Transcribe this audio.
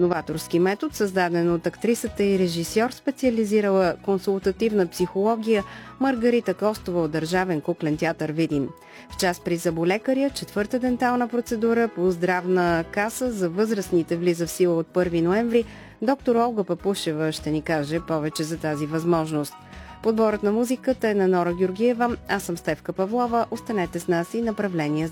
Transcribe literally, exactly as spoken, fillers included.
Новаторски метод, създаден от актрисата и режисьор, специализирала консултативна психология Маргарита Костова от Държавен куклен театър Видин. В час при зъболекаря, четвърта дентална процедура по здравна каса за възрастните влиза в сила от първи ноември. Доктор Олга Папушева ще ни каже повече за тази възможност. Подборът на музиката е на Нора Георгиева, аз съм Стефка Павлова. Останете с нас и направление